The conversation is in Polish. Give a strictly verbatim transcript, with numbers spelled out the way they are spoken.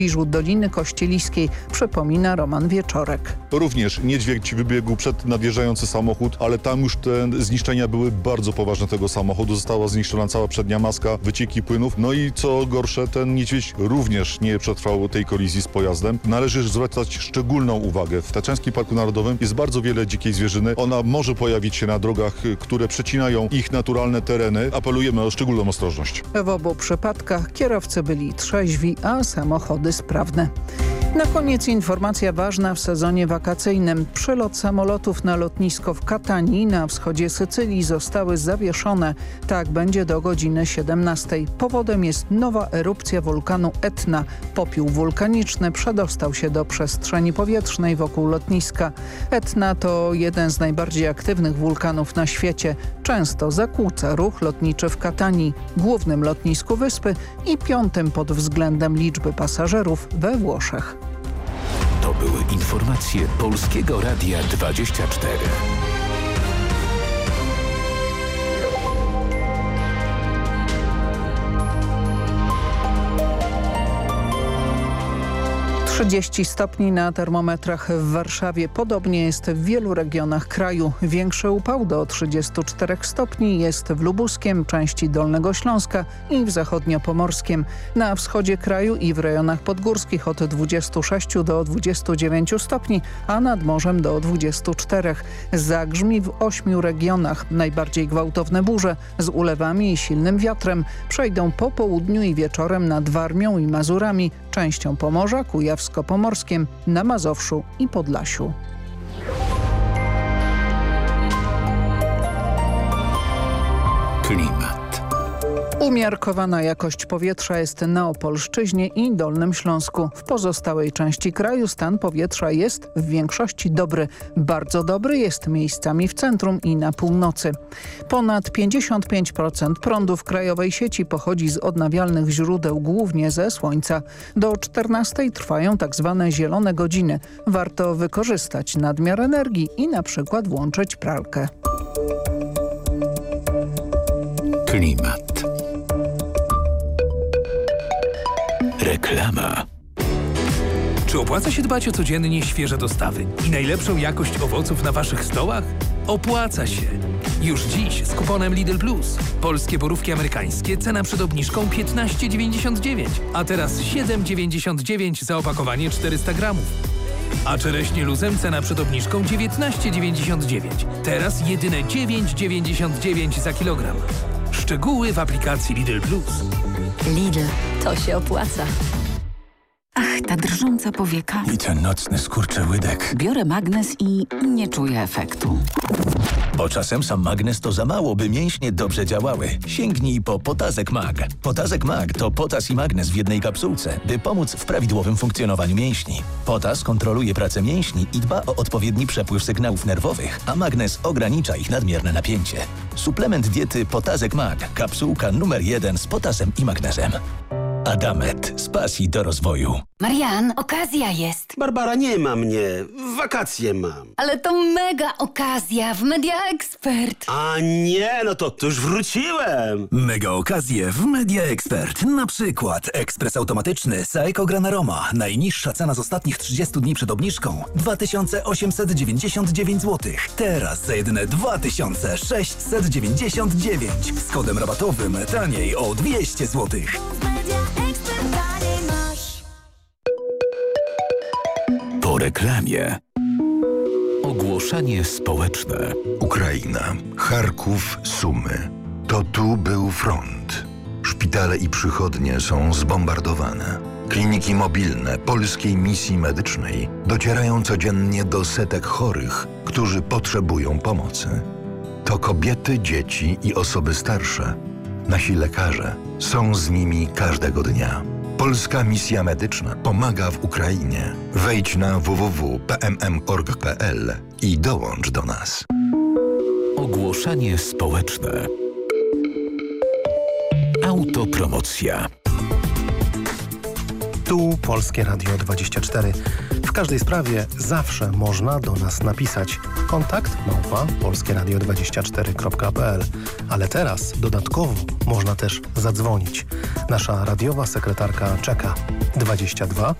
pobliżu Doliny Kościeliskiej, przypomina Roman Wieczorek. Również niedźwiedź wybiegł przed nadjeżdżający samochód, ale tam już te zniszczenia były bardzo poważne tego samochodu. Została zniszczona cała przednia maska, wycieki płynów. No i co gorsze, ten niedźwiedź również nie przetrwał tej kolizji z pojazdem. Należy zwracać szczególną uwagę. W Tatrzańskim Parku Narodowym jest bardzo wiele dzikiej zwierzyny. Ona może pojawić się na drogach, które przecinają ich naturalne tereny. Apelujemy o szczególną ostrożność. W obu przypadkach kierowcy byli trzeźwi, a samochody sprawne. Na koniec informacja ważna w sezonie wakacyjnym. Przylot samolotów na lotnisko w Katanii na wschodzie Sycylii zostały zawieszone. Tak będzie do godziny siedemnastej. Powodem jest nowa erupcja wulkanu Etna. Popiół wulkaniczny przedostał się do przestrzeni powietrznej wokół lotniska. Etna to jeden z najbardziej aktywnych wulkanów na świecie. Często zakłóca ruch lotniczy w Katanii, głównym lotnisku wyspy i piątym pod względem liczby pasażerów we Włoszech. To były informacje Polskiego Radia dwadzieścia cztery. trzydzieści stopni na termometrach w Warszawie. Podobnie jest w wielu regionach kraju. Większy upał do trzydziestu czterech stopni jest w Lubuskiem, części Dolnego Śląska i w zachodniopomorskiem. Na wschodzie kraju i w rejonach podgórskich od dwudziestu sześciu do dwudziestu dziewięciu stopni, a nad morzem do dwudziestu czterech. Zagrzmi w ośmiu regionach. Najbardziej gwałtowne burze z ulewami i silnym wiatrem przejdą po południu i wieczorem nad Warmią i Mazurami, częścią Pomorza, Kujawsko-Pomorskiem, na Mazowszu i Podlasiu. Klimat. Umiarkowana jakość powietrza jest na Opolszczyźnie i Dolnym Śląsku. W pozostałej części kraju stan powietrza jest w większości dobry. Bardzo dobry jest miejscami w centrum i na północy. Ponad pięćdziesiąt pięć procent prądu w krajowej sieci pochodzi z odnawialnych źródeł, głównie ze słońca. Do czternastej trwają tak zwane zielone godziny. Warto wykorzystać nadmiar energii i na przykład włączyć pralkę. Klimat. Reklama. Czy opłaca się dbać o codziennie świeże dostawy i najlepszą jakość owoców na waszych stołach? Opłaca się. Już dziś z kuponem Lidl Plus. Polskie borówki amerykańskie cena przed obniżką piętnaście dziewięćdziesiąt dziewięć, a teraz siedem dziewięćdziesiąt dziewięć za opakowanie czterysta gramów. A czereśnie luzem cena przed obniżką dziewiętnaście dziewięćdziesiąt dziewięć, teraz jedyne dziewięć dziewięćdziesiąt dziewięć za kilogram. Szczegóły w aplikacji Lidl Plus. Lidl, to się opłaca. Ach, ta drżąca powieka. I ten nocny skurczy łydek. Biorę magnes i nie czuję efektu. Bo czasem sam magnes to za mało, by mięśnie dobrze działały. Sięgnij po Potazek Mag. Potazek Mag to potas i magnes w jednej kapsułce, by pomóc w prawidłowym funkcjonowaniu mięśni. Potas kontroluje pracę mięśni i dba o odpowiedni przepływ sygnałów nerwowych, a magnes ogranicza ich nadmierne napięcie. Suplement diety Potazek Mag. Kapsułka numer jeden z potasem i magnezem. Adamet. Z pasji do rozwoju. Marian, okazja jest. Barbara, nie ma mnie. Wakacje mam. Ale to mega okazja w Media Expert. A nie, no to, to już wróciłem. Mega okazje w Media Expert. Na przykład ekspres automatyczny Saeco Granaroma. Najniższa cena z ostatnich trzydziestu dni przed obniżką dwa tysiące osiemset dziewięćdziesiąt dziewięć złotych. Teraz za jedyne dwa tysiące sześćset dziewięćdziesiąt dziewięć. Z kodem rabatowym taniej o dwieście złotych. Po reklamie. Ogłoszenie społeczne. Ukraina, Charków, Sumy. To tu był front. Szpitale i przychodnie są zbombardowane. Kliniki mobilne polskiej misji medycznej docierają codziennie do setek chorych, którzy potrzebują pomocy. To kobiety, dzieci i osoby starsze. Nasi lekarze są z nimi każdego dnia. Polska Misja Medyczna pomaga w Ukrainie. Wejdź na w w w kropka p m m kropka org kropka p l i dołącz do nas. Ogłoszenie społeczne. Autopromocja. Tu Polskie Radio dwadzieścia cztery. W W każdej sprawie zawsze można do nas napisać. Kontakt małpa polskieradio dwadzieścia cztery kropka p l. Ale teraz dodatkowo można też zadzwonić. Nasza radiowa sekretarka czeka. dwadzieścia dwa